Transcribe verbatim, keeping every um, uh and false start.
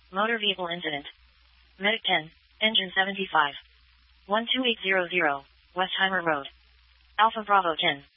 Motor vehicle incident. Medic ten, engine seventy-five. one two eight zero zero, Westheimer Road. Alpha Bravo ten.